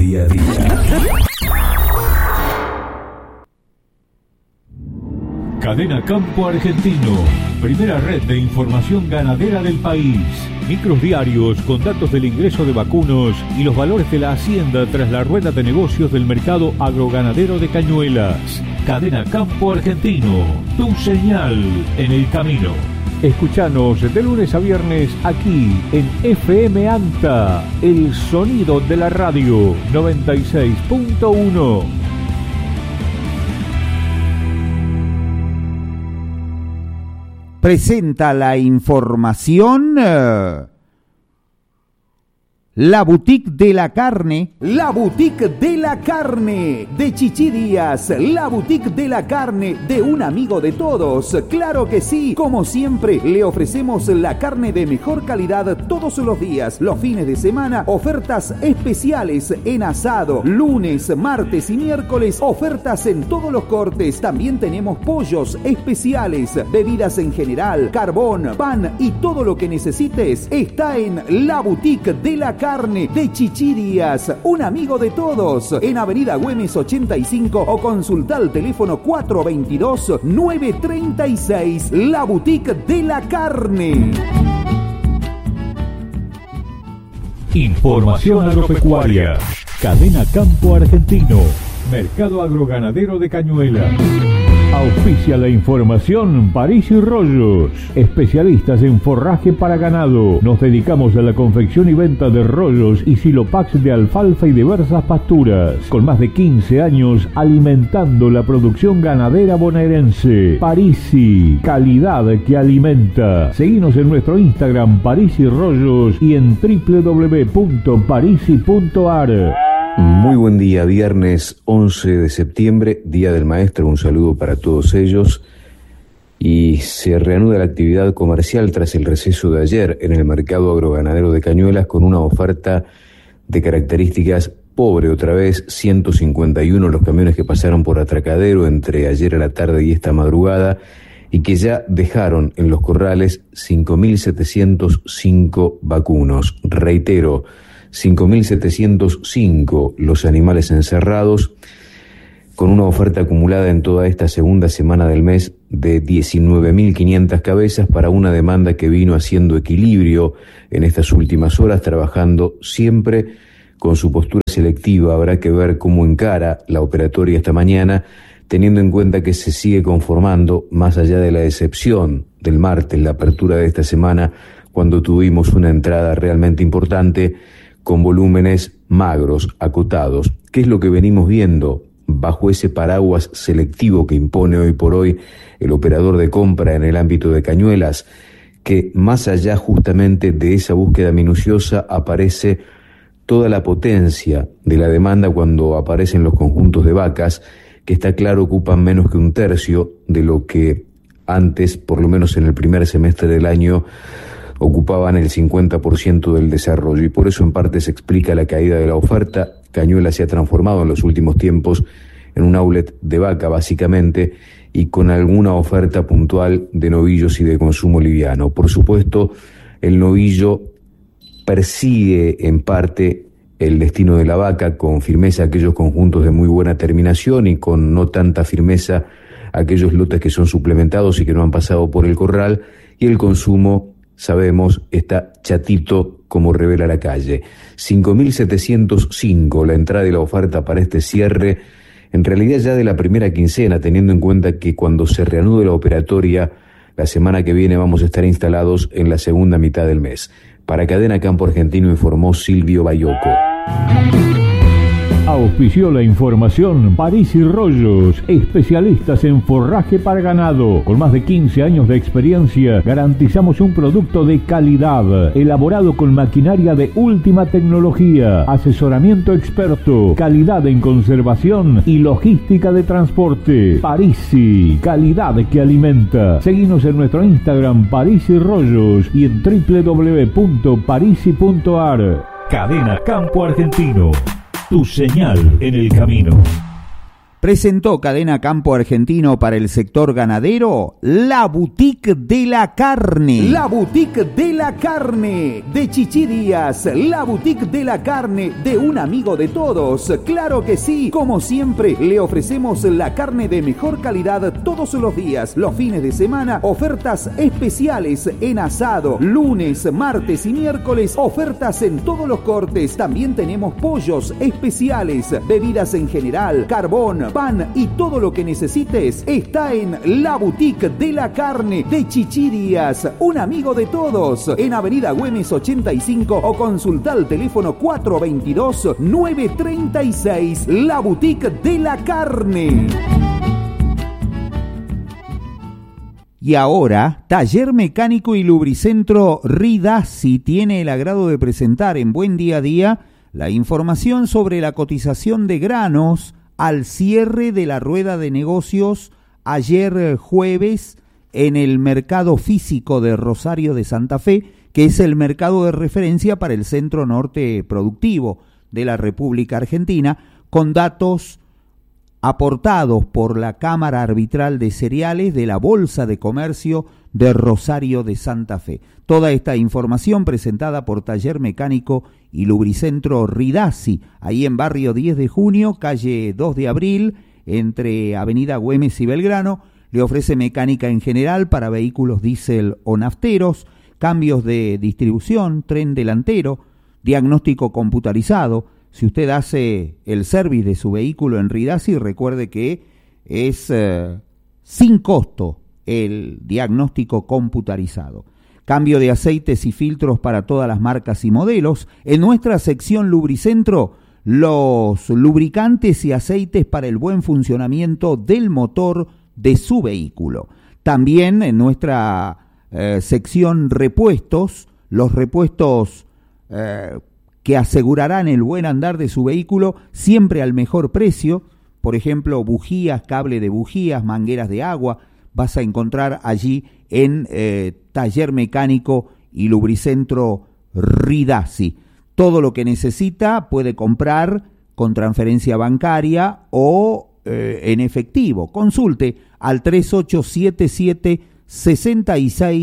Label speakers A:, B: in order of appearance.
A: día a día.
B: Cadena Campo Argentino, primera red de información ganadera del país. Micros diarios con datos del ingreso de vacunos y los valores de la hacienda tras la rueda de negocios del mercado agroganadero de Cañuelas. Cadena Campo Argentino, tu señal en el camino. Escuchanos de lunes a viernes aquí en FM ANTA, el sonido de la radio 96.1.
C: Presenta la información La Boutique de la Carne. La Boutique de la Carne de Chichi Díaz. La Boutique de la Carne de un amigo de todos. Claro que sí. Como siempre, le ofrecemos la carne de mejor calidad todos los días. Los fines de semana, ofertas especiales en asado. Lunes, martes y miércoles, ofertas en todos los cortes. También tenemos pollos especiales, bebidas en general, carbón, pan y todo lo que necesites está en La Boutique de la Carne de Chichi Díaz, un amigo de todos, en Avenida Güemes 85 o consulta al teléfono 422-936. La Boutique de la Carne.
B: Información agropecuaria. Cadena Campo Argentino. Mercado agroganadero de Cañuelas. Auspicia la información París y Rollos, especialistas en forraje para ganado. Nos dedicamos a la confección y venta de rollos y silopax de alfalfa y diversas pasturas. Con más de 15 años alimentando la producción ganadera bonaerense. Parisi, calidad que alimenta. Seguinos en nuestro Instagram París y Rollos y en www.parisi.ar.
D: Muy buen día, viernes 11 de septiembre, Día del Maestro, un saludo para todos ellos. Y se reanuda la actividad comercial tras el receso de ayer en el mercado agroganadero de Cañuelas con una oferta de características pobre otra vez, 151 los camiones que pasaron por atracadero entre ayer a la tarde y esta madrugada y que ya dejaron en los corrales 5.705 vacunos. Reitero, 5.705 los animales encerrados, con una oferta acumulada en toda esta segunda semana del mes de 19.500 cabezas para una demanda que vino haciendo equilibrio en estas últimas horas, trabajando siempre con su postura selectiva. Habrá que ver cómo encara la operatoria esta mañana, teniendo en cuenta que se sigue conformando, más allá de la decepción del martes, la apertura de esta semana, cuando tuvimos una entrada realmente importante, con volúmenes magros, acotados. ¿Qué es lo que venimos viendo bajo ese paraguas selectivo que impone hoy por hoy el operador de compra en el ámbito de Cañuelas? Que más allá justamente de esa búsqueda minuciosa aparece toda la potencia de la demanda cuando aparecen los conjuntos de vacas, que está claro ocupan menos que un tercio de lo que antes, por lo menos en el primer semestre del año, ocupaban el 50% del desarrollo, y por eso en parte se explica la caída de la oferta. Cañuelas se ha transformado en los últimos tiempos en un outlet de vaca básicamente, y con alguna oferta puntual de novillos y de consumo liviano. Por supuesto, el novillo persigue en parte el destino de la vaca, con firmeza aquellos conjuntos de muy buena terminación y con no tanta firmeza aquellos lotes que son suplementados y que no han pasado por el corral, y el consumo, sabemos, está chatito como revela la calle. 5.705 la entrada y la oferta para este cierre, en realidad ya de la primera quincena, teniendo en cuenta que cuando se reanude la operatoria, la semana que viene vamos a estar instalados en la segunda mitad del mes. Para Cadena Campo Argentino informó Silvio Bayoco.
B: Auspició la información París y Rollos, especialistas en forraje para ganado. Con más de 15 años de experiencia, garantizamos un producto de calidad, elaborado con maquinaria de última tecnología, asesoramiento experto, calidad en conservación y logística de transporte. Parisi, calidad que alimenta. Seguinos en nuestro Instagram París y Rollos y en www.parisi.ar. Cadena Campo Argentino. Tu señal en el camino.
C: Presentó Cadena Campo Argentino para el sector ganadero La Boutique de la Carne. La Boutique de la Carne de Chichi Díaz. La Boutique de la Carne de un amigo de todos. Claro que sí. Como siempre, le ofrecemos la carne de mejor calidad todos los días. Los fines de semana, ofertas especiales en asado. Lunes, martes y miércoles, ofertas en todos los cortes. También tenemos pollos especiales, bebidas en general, carbón, pan y todo lo que necesites está en La Boutique de la Carne de Chichi Díaz, un amigo de todos, en Avenida Güemes 85 o consulta al teléfono 422-936. La Boutique de la Carne. Y ahora, Taller Mecánico y Lubricentro Ridassi tiene el agrado de presentar en Buen Día a Día la información sobre la cotización de granos al cierre de la rueda de negocios ayer jueves en el mercado físico de Rosario de Santa Fe, que es el mercado de referencia para el centro norte productivo de la República Argentina, con datos aportados por la Cámara Arbitral de Cereales de la Bolsa de Comercio de Rosario de Santa Fe. Toda esta información presentada por Taller Mecánico y Lubricentro Ridassi, ahí en barrio 10 de junio, calle 2 de abril, entre Avenida Güemes y Belgrano. Le ofrece mecánica en general para vehículos diésel o nafteros, cambios de distribución, tren delantero, diagnóstico computarizado. Si usted hace el service de su vehículo en Ridassi, recuerde que es sin costo el diagnóstico computarizado. Cambio de aceites y filtros para todas las marcas y modelos. En nuestra sección Lubricentro, los lubricantes y aceites para el buen funcionamiento del motor de su vehículo. También en nuestra sección Repuestos, los repuestos que asegurarán el buen andar de su vehículo siempre al mejor precio. Por ejemplo, bujías, cable de bujías, mangueras de agua, vas a encontrar allí en Taller Mecánico y Lubricentro Ridassi. Todo lo que necesita puede comprar con transferencia bancaria o en efectivo. Consulte al 3877 66